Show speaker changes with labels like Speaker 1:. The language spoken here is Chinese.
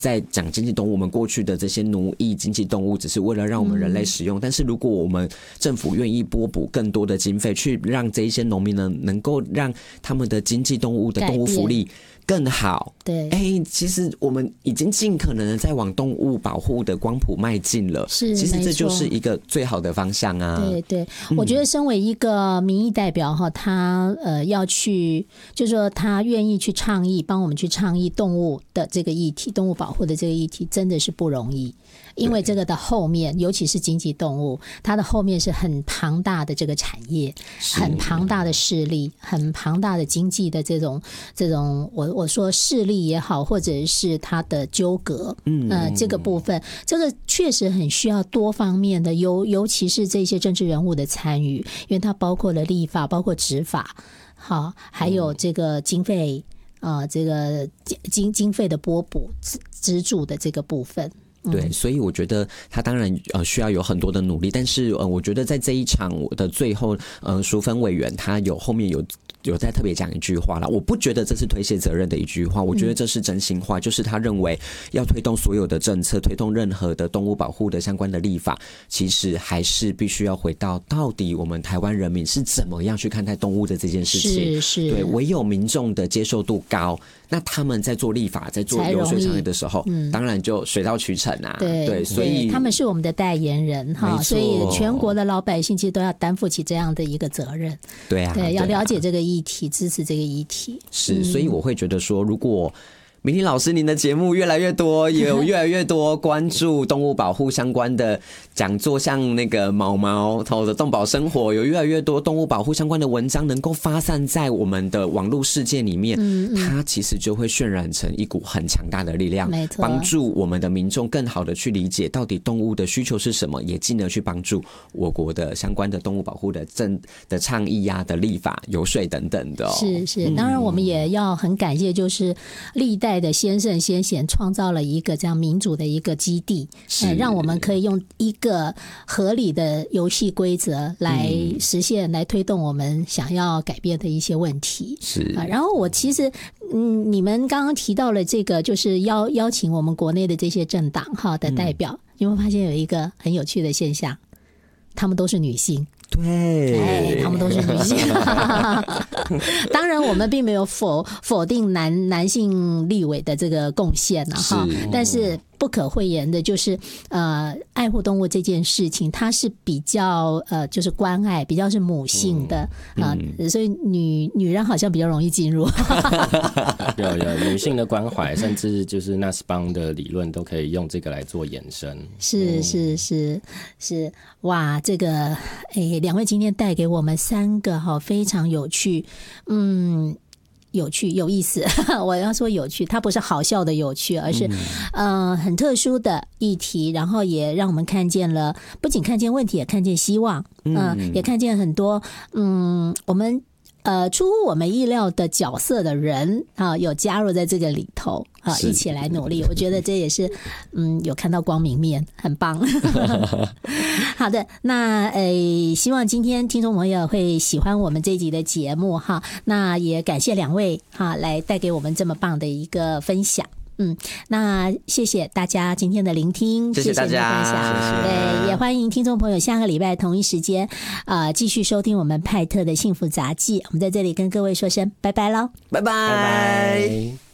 Speaker 1: 在讲经济动物，我们过去的这些奴役经济动物只是为了让我们人类使用，但是如果我们政府愿意拨补更多的经费，去让这一些农民呢能够让他们的经济动物的动物福利更好。
Speaker 2: 对，
Speaker 1: 其实我们已经尽可能的在往动物保护的光谱迈进了。
Speaker 2: 是，
Speaker 1: 其实这就是一个最好的方向啊。
Speaker 2: 对对，我觉得身为一个民意代表哈，他要去，就是说他愿意去倡议，帮我们去倡议动物的这个议题，动物保护的这个议题，真的是不容易。因为这个的后面，尤其是经济动物，它的后面是很庞大的这个产业，很庞大的势力，很庞大的经济的这种我说势力也好，或者是它的纠葛，这个部分，这个确实很需要多方面的，尤其是这些政治人物的参与，因为它包括了立法，包括执法，好，还有这个经费这个经费的拨补资助的这个部分。
Speaker 1: 对，所以我觉得他当然需要有很多的努力，但是我觉得在这一场的最后，淑芬委员他后面有在特别讲一句话啦，我不觉得这是推卸责任的一句话，我觉得这是真心话，就是他认为要推动所有的政策，推动任何的动物保护的相关的立法，其实还是必须要回到底我们台湾人民是怎么样去看待动物的这件事情。
Speaker 2: 是，
Speaker 1: 对，唯有民众的接受度高，那他们在做立法，在做游说倡议的时候，当然就水到渠成啊。对，所以
Speaker 2: 他们是我们的代言人哈，所以全国的老百姓其实都要担负起这样的一个责任。
Speaker 1: 对啊，
Speaker 2: 对，要了解这个议题，支持这个议题。
Speaker 1: 是，所以我会觉得说，如果明婷老师您的节目越来越多，也有越来越多关注动物保护相关的讲座，像那个毛毛的动保生活，有越来越多动物保护相关的文章能够发散在我们的网络世界里面，它其实就会渲染成一股很强大的力量，帮助我们的民众更好的去理解到底动物的需求是什么，也进而去帮助我国的相关的动物保护的倡议啊、的立法、游说等等的。
Speaker 2: 是，当然我们也要很感谢，就是历代的先圣先贤创造了一个这样民主的一个基地，让我们可以用一个合理的游戏规则来实现，来推动我们想要改变的一些问题。
Speaker 1: 是
Speaker 2: 然后我其实你们刚刚提到了这个，就是邀请我们国内的这些政党的代表，你会发现有一个很有趣的现象，他们都是女性。
Speaker 1: 对，
Speaker 2: 他们都是女性。当然我们并没有否定男性立委的这个贡献但是不可讳言的就是爱护动物这件事情，它是比较就是关爱，比较是母性的所以女人好像比较容易进入。
Speaker 3: 有女性的关怀，甚至就是纳斯邦的理论都可以用这个来做延伸。是，哇，这个两位今天带给我们3个非常有趣，有意思。我要说有趣，它不是好笑的有趣，而是很特殊的议题，然后也让我们看见了，不仅看见问题，也看见希望，也看见很多我们出乎我们意料的角色的人有加入在这个里头一起来努力。我觉得这也是有看到光明面，很棒。好的，那希望今天听众朋友会喜欢我们这一集的节目那也感谢2位来带给我们这么棒的一个分享。那谢谢大家今天的聆听，
Speaker 1: 谢谢大家，
Speaker 2: 谢谢。对，也欢迎听众朋友下个礼拜同一时间继续收听我们派特的幸福杂技。我们在这里跟各位说声拜拜咯，
Speaker 1: 拜拜。